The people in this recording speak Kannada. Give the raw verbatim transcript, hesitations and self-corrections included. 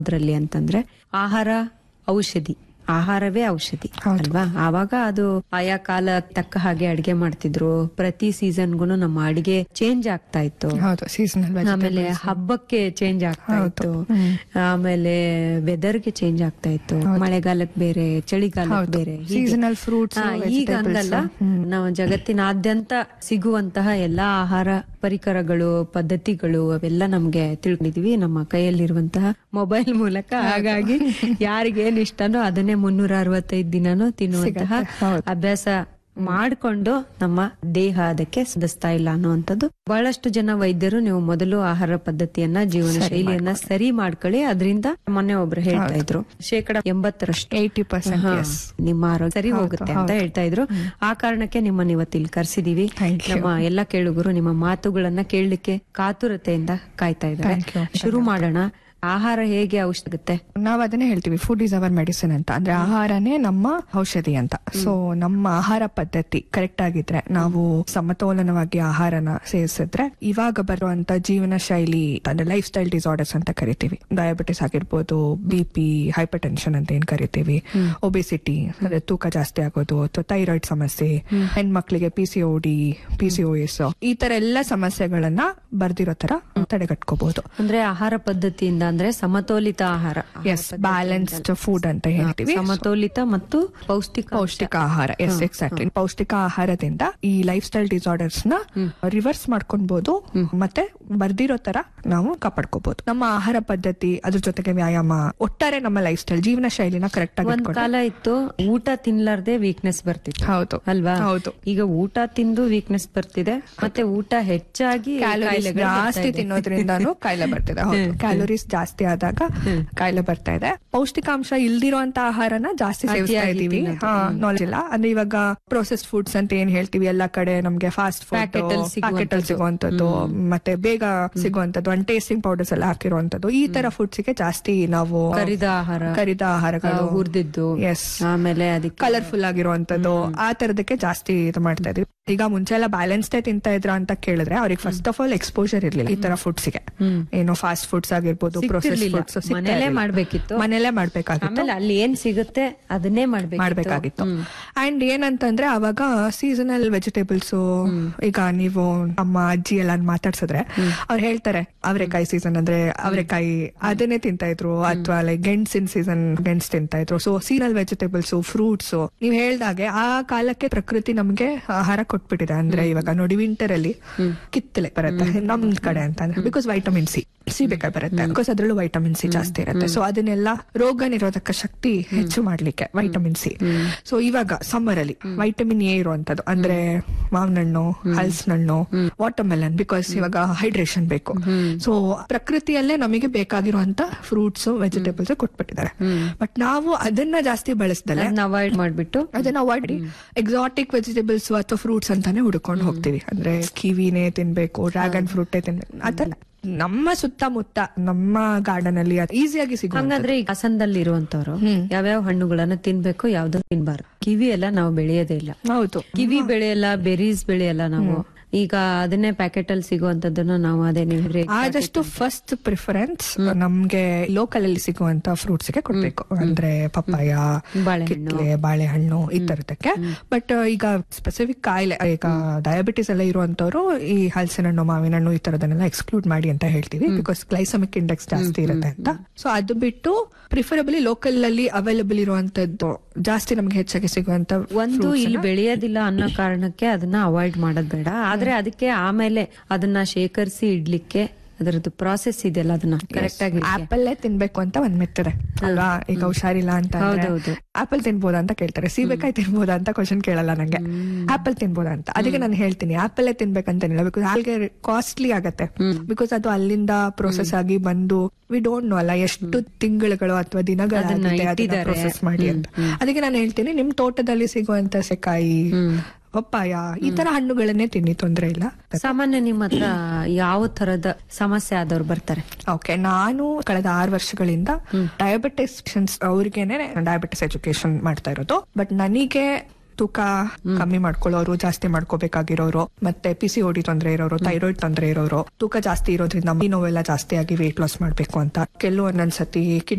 ಅದ್ರಲ್ಲಿ ಅಂತಂದ್ರೆ ಆಹಾರ ಔಷಧಿ, ಆಹಾರವೇ ಔಷಧಿ ಅಲ್ವಾ. ಆವಾಗ ಅದು ಆಯಾ ಕಾಲ ತಕ್ಕ ಹಾಗೆ ಅಡಿಗೆ ಮಾಡ್ತಿದ್ರು. ಪ್ರತಿ ಸೀಸನ್ಗುನು ನಮ್ಮ ಅಡಿಗೆ ಚೇಂಜ್ ಆಗ್ತಾ ಇತ್ತು. ಆಮೇಲೆ ಹಬ್ಬಕ್ಕೆ ಚೇಂಜ್ ಆಗ್ತಾ ಇತ್ತು, ಆಮೇಲೆ ವೆದರ್ಗೆ ಚೇಂಜ್ ಆಗ್ತಾ ಇತ್ತು. ಮಳೆಗಾಲಕ್ಕೆ ಬೇರೆ, ಚಳಿಗಾಲಕ್ಕೆ ಬೇರೆ, ಸೀಸನಲ್ ಫ್ರೂಟ್ಸ್. ಈಗ ಹಂಗಲ್ಲ, ನಾವು ಜಗತ್ತಿನಾದ್ಯಂತ ಸಿಗುವಂತಹ ಎಲ್ಲಾ ಆಹಾರ ಪರಿಕರಗಳು, ಪದ್ಧತಿಗಳು ಅವೆಲ್ಲ ನಮ್ಗೆ ತಿಳ್ಕೊಂಡಿದೀವಿ ನಮ್ಮ ಕೈಯಲ್ಲಿರುವಂತಹ ಮೊಬೈಲ್ ಮೂಲಕ. ಹಾಗಾಗಿ ಯಾರಿಗೇನ್ ಇಷ್ಟನೋ ಅದನ್ನೇ ಮುನ್ನೂರ ಅರವತ್ತೈದು ದಿನಾನು ತಿನ್ನುವಂತಹ ಅಭ್ಯಾಸ ಮಾಡ್ಕೊಂಡು ನಮ್ಮ ದೇಹ ಅದಕ್ಕೆ ಸದಸ್ತಾ ಇಲ್ಲ ಅನ್ನುವಂಥದ್ದು. ಬಹಳಷ್ಟು ಜನ ವೈದ್ಯರು ನೀವು ಮೊದಲು ಆಹಾರ ಪದ್ಧತಿಯನ್ನ, ಜೀವನ ಶೈಲಿಯನ್ನ ಸರಿ ಮಾಡ್ಕೊಳ್ಳಿ, ಅದರಿಂದ ಮೊನ್ನೆ ಒಬ್ರು ಹೇಳ್ತಾ ಇದ್ರು ಶೇಕಡ ಎಂಬತ್ತರಷ್ಟು ಏಟಿ ಪರ್ಸೆಂಟ್ ನಿಮ್ಮ ಆರೋಗ್ಯ ಸರಿ ಹೋಗುತ್ತೆ ಅಂತ ಹೇಳ್ತಾ ಇದ್ರು. ಆ ಕಾರಣಕ್ಕೆ ನಿಮ್ಮನ್ನ ಇವತ್ತು ಇಲ್ಲಿ ಕರ್ಸಿದೀವಿ. ನಮ್ಮ ಎಲ್ಲಾ ಕೇಳುಗರು ನಿಮ್ಮ ಮಾತುಗಳನ್ನ ಕೇಳಲಿಕ್ಕೆ ಕಾತುರತೆಯಿಂದ ಕಾಯ್ತಾ ಇದ್ದಾರೆ. ಶುರು ಮಾಡೋಣ. ಆಹಾರ ಹೇಗೆ ಔಷಧಿ ಆಗುತ್ತೆ? ನಾವ್ ಅದನ್ನೇ ಹೇಳ್ತೀವಿ, ಫುಡ್ ಇಸ್ ಅವರ್ ಮೆಡಿಸಿನ್ ಅಂತ. ಅಂದ್ರೆ ಆಹಾರನೇ ನಮ್ಮ ಔಷಧಿ ಅಂತ. ಸೊ ನಮ್ಮ ಆಹಾರ ಪದ್ಧತಿ ಕರೆಕ್ಟ್ ಆಗಿದ್ರೆ, ನಾವು ಸಮತೋಲನವಾಗಿ ಆಹಾರನ ಸೇವಿಸಿದ್ರೆ, ಇವಾಗ ಬರುವಂತ ಜೀವನ ಶೈಲಿ ಅಂದ್ರೆ ಲೈಫ್ ಸ್ಟೈಲ್ ಡಿಸಾರ್ಡರ್ಸ್ ಅಂತ ಕರಿತೀವಿ. ಡಯಾಬಿಟಿಸ್ ಆಗಿರ್ಬೋದು, ಬಿ ಪಿ, ಹೈಪರ್ ಟೆನ್ಷನ್ ಅಂತ ಏನ್ ಕರಿತೀವಿ, ಒಬೆಸಿಟಿ ಅಂದ್ರೆ ತೂಕ ಜಾಸ್ತಿ ಆಗೋದು, ಅಥವಾ ಥೈರಾಯ್ಡ್ ಸಮಸ್ಯೆ, ಹೆಣ್ಮಕ್ಳಿಗೆ P C O D, P C O S, ಈ ತರ ಎಲ್ಲಾ ಸಮಸ್ಯೆಗಳನ್ನ ಬರ್ದಿರೋ ತರ ತಡೆಗಟ್ಕೋಬಹುದು. ಅಂದ್ರೆ ಆಹಾರ ಪದ್ಧತಿಯಿಂದ ಅಂದ್ರೆ ಸಮತೋಲಿತ ಆಹಾರ, ಎಸ್, ಬ್ಯಾಲೆನ್ಸ್ಡ್ ಫುಡ್ ಅಂತ ಹೇಳ್ತೀವಿ. ಸಮತೋಲಿತ ಮತ್ತು ಪೌಷ್ಟಿಕ ಪೌಷ್ಟಿಕ ಆಹಾರ, ಎಸ್, ಎಕ್ಸಾಕ್ಟ್ಲಿ. ಪೌಷ್ಟಿಕ ಆಹಾರದಿಂದ ಈ ಲೈಫ್ ಸ್ಟೈಲ್ ಡಿಸಾರ್ಡರ್ಸ್ ನ ರಿವರ್ಸ್ ಮಾಡ್ಕೊಬಹುದು, ಮತ್ತೆ ಬರ್ದಿರೋ ತರ ನಾವು ಕಾಪಾಡ್ಕೋಬಹುದು. ನಮ್ಮ ಆಹಾರ ಪದ್ಧತಿ, ಅದ್ರ ಜೊತೆಗೆ ವ್ಯಾಯಾಮ, ಒಟ್ಟಾರೆ ನಮ್ಮ ಲೈಫ್ ಸ್ಟೈಲ್ ಜೀವನ ಶೈಲಿನ ಕರೆಕ್ಟ್ ಆಗಿ. ಒಂದ್ ಕಾಲ ಇತ್ತು ಊಟ ತಿನ್ಲಾರ್ದೆ ವೀಕ್ನೆಸ್ ಬರ್ತಿತ್ತು. ಹೌದು ಅಲ್ವಾ? ಹೌದು. ಈಗ ಊಟ ತಿಂದು ವೀಕ್ನೆಸ್ ಬರ್ತಿದೆ, ಮತ್ತೆ ಊಟ ಹೆಚ್ಚಾಗಿ ಜಾಸ್ತಿ ತಿನ್ನೋದ್ರಿಂದಾನು ಕಾಯಿಲೆ ಬರ್ತಿದೆ. ಕ್ಯಾಲೋರೀಸ್ ಜಾಸ್ತಿ ಆದಾಗ ಕಾಯಿಲೆ ಬರ್ತಾ ಇದೆ. ಪೌಷ್ಟಿಕಾಂಶ ಇಲ್ದಿರೋಂತ ಆಹಾರನ ಜಾಸ್ತಿ ಸೇವಿಸ್ತಾ ಇದೀವಿ. ನಾಲೆಜ್ ಇಲ್ಲ ಅಂದ್ರೆ ಇವಾಗ ಪ್ರೊಸೆಸ್ಡ್ ಫುಡ್ಸ್ ಅಂತ ಏನ್ ಹೇಳ್ತೀವಿ, ಎಲ್ಲಾ ಕಡೆ ನಮ್ಗೆ ಫಾಸ್ಟ್ ಫುಡ್ ಪ್ಯಾಕೆಟ್ ಅಲ್ಲಿ ಸಿಗುವಂತದ್ದು, ಮತ್ತೆ ಬೇಗ ಸಿಗುವಂತದ್ದು, ಅಂಡ್ ಟೇಸ್ಟಿಂಗ್ ಪೌಡರ್ಸ್ ಎಲ್ಲ ಹಾಕಿರುವಂತದ್ದು, ಈ ತರ ಫುಡ್ಸ್ ಗೆ ಜಾಸ್ತಿ ನಾವು ಕರಿದ ಆಹಾರ, ಕರಿದ ಆಹಾರಗಳು, ಹುರಿದಿದ್ದು, ಎಸ್, ಆಮೇಲೆ ಅದಕ್ಕೆ ಕಲರ್ಫುಲ್ ಆಗಿರುವಂತದ್ದು, ಆ ತರದಕ್ಕೆ ಜಾಸ್ತಿ ಇದು ಮಾಡ್ತಾ ಇದೀವಿ. ಈಗ ಮುಂಚೆ ಎಲ್ಲ ಬ್ಯಾಲೆನ್ಸ್ಡೇ ತಿಂತಾ ಇದ್ರ ಅಂತ ಕೇಳಿದ್ರೆ ಅವ್ರಿಗೆ ಫಸ್ಟ್ ಆಫ್ ಆಲ್ ಎಕ್ಸ್ಪೋಜರ್ ಇರ್ಲಿಲ್ಲ ಈ ತರ ಫುಡ್ಸ್ ಗೆ. ಏನೋ ಫಾಸ್ಟ್ ಫುಡ್ಸ್ ಆಗಿರ್ಬೋದು, ಪ್ರೊಸೆಸ್ಡ್ ಫುಡ್ಸ್ ಮನೇಲೆ ಮಾಡ್ಬೇಕಿತ್ತು, ಮನೇಲೆ ಮಾಡ್ಬೇಕಾಗಿತ್ತು. ಆಮೇಲೆ ಅಲ್ಲಿ ಏನ್ ಸಿಗುತ್ತೆ ಅದನ್ನೇ ಮಾಡ್ಬೇಕಾಗಿತ್ತು. ಅಂಡ್ ಏನಂತಂದ್ರೆ ಅವಾಗ ಸೀಸನಲ್ ವೆಜಿಟೇಬಲ್ಸ್, ಈಗ ನೀವು ನಮ್ಮ ಅಜ್ಜಿ ಎಲ್ಲ ಮಾತಾಡ್ಸಿದ್ರೆ ಅವ್ರು ಹೇಳ್ತಾರೆ ಅವರೆಕಾಯಿ ಸೀಸನ್ ಅಂದ್ರೆ ಅವರೆಕಾಯಿ ಅದನ್ನೇ ತಿಂತಾ ಇದ್ರು, ಅಥವಾ ಲೈಕ್ ಗೆಣಸಿನ ಸೀಸನ್ ಗೆಣಸ್ ತಿಂತಾ ಇದ್ರು. ಸೊ ಸೀಸನಲ್ ವೆಜಿಟೇಬಲ್ಸ್, ಫ್ರೂಟ್ಸ್, ನೀವ್ ಹೇಳ್ದಾಗೆ ಆ ಕಾಲಕ್ಕೆ ಪ್ರಕೃತಿ ನಮ್ಗೆ ಆಹಾರ ಕೊಟ್ಬಿಟ್ಟಿದೆ. ಅಂದ್ರೆ ಇವಾಗ ನೋಡಿ ವಿಂಟರ್ ಅಲ್ಲಿ ಕಿತ್ತಲೆ ಬರುತ್ತೆ ನಮ್ ಕಡೆ ಅಂತ ಅಂದ್ರೆ, ಬಿಕಾಸ್ ವೈಟಮಿನ್ ಸಿ ಸಿಬೇಕಾಗಿ ಬರುತ್ತೆ, ಬಿಕಾಸ್ ಅದ್ರಲ್ಲೂ ವೈಟಮಿನ್ ಸಿ ಜಾಸ್ತಿ ಇರುತ್ತೆ. ಸೊ ಅದನ್ನೆಲ್ಲ ರೋಗ ನಿರೋಧಕ ಶಕ್ತಿ ಹೆಚ್ಚು ಮಾಡ್ಲಿಕ್ಕೆ ವೈಟಮಿನ್ ಸಿ. ಸೊ ಇವಾಗ ಸಮ್ಮರ್ ಅಲ್ಲಿ ವೈಟಮಿನ್ ಎ ಇರುವಂತದ್ದು ಅಂದ್ರೆ ಮಾವಿನ ಹಣ್ಣು, ಹಲಸಿನ ಹಣ್ಣು, ವಾಟರ್ ಮೆಲನ್, ಬಿಕಾಸ್ ಇವಾಗ ಹೈಡ್ರೇಷನ್ ಬೇಕು. ಸೊ ಪ್ರಕೃತಿಯಲ್ಲೇ ನಮಗೆ ಬೇಕಾಗಿರುವಂತ ಫ್ರೂಟ್ಸ್, ವೆಜಿಟೇಬಲ್ಸ್ ಕೊಟ್ಬಿಟ್ಟಿದ್ದಾರೆ. ಬಟ್ ನಾವು ಅದನ್ನ ಜಾಸ್ತಿ ಬಳಸ್ದಲ್ಲ ಅವಾಯ್ಡ್ ಮಾಡ್ಬಿಟ್ಟು ಅದನ್ನ ಅವಾಯ್ಡ್ ಮಾಡಿ ಎಕ್ಸಾಟಿಕ್ ವೆಜಿಟೇಬಲ್ಸ್ ಅಥವಾ ಫ್ರೂಟ್ಸ್ ಅಂತಾನೆ ಹುಡ್ಕೊಂಡು ಹೋಗ್ತೀವಿ. ಅಂದ್ರೆ ಕಿವಿನೇ ತಿನ್ಬೇಕು, ಡ್ರ್ಯಾಗನ್ ಫ್ರೂಟೇ ತಿನ್ಬೇಕು, ಅದಲ್ಲ ನಮ್ಮ ಸುತ್ತಮುತ್ತ ನಮ್ಮ ಗಾರ್ಡನ್ ಅಲ್ಲಿ ಈಸಿಯಾಗಿ ಸಿಗುತ್ತೆ. ಹಂಗಾದ್ರೆ ಈಗ ಹಾಸನದಲ್ಲಿ ಇರುವಂತವ್ರು ಯಾವ್ಯಾವ ಹಣ್ಣುಗಳನ್ನ ತಿನ್ಬೇಕು, ಯಾವ್ದು ತಿನ್ಬಾರ್ದು? ಕಿವಿ ಎಲ್ಲ ನಾವು ಬೆಳೆಯೋದೇ ಇಲ್ಲ. ಹೌದು, ಕಿವಿ ಬೆಳೆಯಲ್ಲ, ಬೆರೀಸ್ ಬೆಳೆಯಲ್ಲ ನಾವು. ಈಗ ಅದನ್ನೇ ಪ್ಯಾಕೆಟ್ ಅಲ್ಲಿ ಸಿಗುವಂತದನ್ನ ನಾವು ಅದೇ ನೀವು ಆದಷ್ಟು ಫಸ್ಟ್ ಪ್ರಿಫರೆನ್ಸ್ ನಮ್ಗೆ ಲೋಕಲ್ ಅಲ್ಲಿ ಸಿಗುವಂತ ಫ್ರೂಟ್ಸ್ ಗೆ ಕೊಡ್ಬೇಕು. ಅಂದ್ರೆ ಪಪ್ಪಾಯ, ಕಿತ್ಲೆ, ಬಾಳೆಹಣ್ಣು ಈ ತರದಕ್ಕೆ. ಬಟ್ ಈಗ ಸ್ಪೆಸಿಫಿಕ್ ಕಾಯಿಲೆ, ಈಗ ಡಯಾಬಿಟಿಸ್ ಎಲ್ಲ ಇರುವಂತವ್ರು ಈ ಹಲಸಿನ ಹಣ್ಣು, ಮಾವಿನ ಹಣ್ಣು ಈ ತರದನ್ನೆಲ್ಲ ಎಕ್ಸ್ಕ್ಲೂಡ್ ಮಾಡಿ ಅಂತ ಹೇಳ್ತೀವಿ, ಬಿಕಾಸ್ ಗ್ಲೈಸಮಿಕ್ ಇಂಡೆಕ್ಸ್ ಜಾಸ್ತಿ ಇರುತ್ತೆ ಅಂತ. ಸೊ ಅದು ಬಿಟ್ಟು ಪ್ರಿಫರಬಲಿ ಲೋಕಲ್ ಅಲ್ಲಿ ಅವೈಲಬಲ್ ಇರುವಂತದ್ದು ಜಾಸ್ತಿ ನಮ್ಗೆ ಹೆಚ್ಚಾಗಿ ಸಿಗುವಂತ. ಒಂದು ಇಲ್ಲಿ ಬೆಳೆಯೋದಿಲ್ಲ ಅನ್ನೋ ಕಾರಣಕ್ಕೆ ಅದನ್ನ ಅವಾಯ್ಡ್ ಮಾಡೋದ್ ಬೇಡ, ಆದ್ರೆ ಅದಕ್ಕೆ ಆಮೇಲೆ ಅದನ್ನ ಶೇಖರಿಸಿ ಇಡ್ಲಿಕ್ಕೆ ಅದರದ್ದು ಪ್ರಾಸೆಸ್ ಇದೆಲ್ಲ ಅದನ್ನ ಕರೆಕ್ಟ್ ಆಗಿ. ಆಪಲ್ ತಿನ್ಬೇಕು ಅಂತ ಒಂದ್ ಮೆತ್ತದೆ ಅಲ್ವಾ, ಈಗ ಹುಷಾರಿಲ್ಲ ಅಂತ ಆಪಲ್ ತಿನ್ಬೋದಾ ಅಂತ ಕೇಳ್ತಾರೆ, ಸೀಬೆಕಾಯಿ ತಿನ್ಬೋದಾ ಅಂತ ಕ್ವಶನ್ ಕೇಳಲ್ಲ ನಂಗೆ, ಆಪಲ್ ತಿನ್ಬೋದಾ ಅಂತ. ಅದಕ್ಕೆ ನಾನು ಹೇಳ್ತೀನಿ ಆಪಲ್ ತಿನ್ಬೇಕಂತೇನಿಲ್ಲ, ಬಿಕಾಸ್ ಆಲ್ಗೆ ಕಾಸ್ಟ್ಲಿ ಆಗತ್ತೆ, ಬಿಕಾಸ್ ಅದು ಅಲ್ಲಿಂದ ಪ್ರೊಸೆಸ್ ಆಗಿ ಬಂದು ವಿ ಡೋಂಟ್ ನೋ ಅಲ್ಲ ಎಷ್ಟು ತಿಂಗಳುಗಳು ಅಥವಾ ದಿನಗಳ ಪ್ರೊಸೆಸ್ ಮಾಡಿ ಅಂತ. ಅದಕ್ಕೆ ನಾನು ಹೇಳ್ತೀನಿ ನಿಮ್ ತೋಟದಲ್ಲಿ ಸಿಗುವಂತ ಸೆಕಾಯಿ, ಪಪ್ಪಾಯ ಈ ತರ ಹಣ್ಣುಗಳನ್ನೇ ತಿನ್ನಿ, ತೊಂದ್ರೆ ಇಲ್ಲ. ಸಾಮಾನ್ಯ ನಿಮ್ಮ ಹತ್ರ ಯಾವ ತರದ ಸಮಸ್ಯೆ ಆದವ್ರು ಬರ್ತಾರೆ? ಓಕೆ, ನಾನು ಕಳೆದ ಆರು ವರ್ಷಗಳಿಂದ ಡಯಾಬಿಟಿಸ್ ಅವ್ರಿಗೇನೆ ಡಯಾಬಿಟಿಸ್ ಎಜುಕೇಶನ್ ಮಾಡ್ತಾ ಇರೋದು. ಬಟ್ ನನಗೆ ತೂಕ ಕಮ್ಮಿ ಮಾಡ್ಕೊಳ್ಳೋರು, ಜಾಸ್ತಿ ಮಾಡ್ಕೋಬೇಕಾಗಿರೋರು, ಮತ್ತೆ ಪಿ ಸಿ ಓಡಿ ತೊಂದ್ರೆ ಇರೋರು, ಥೈರಾಯ್ಡ್ ತೊಂದ್ರೆ ಇರೋರು, ತೂಕ ಜಾಸ್ತಿ ಇರೋದ್ರಿಂದ ಈ ನೋವೆಲ್ಲ ಜಾಸ್ತಿ ಆಗಿ ವೇಟ್ ಲಾಸ್ ಮಾಡ್ಬೇಕು ಅಂತ ಕೆಲವು ಒಂದೊಂದ್ಸತಿ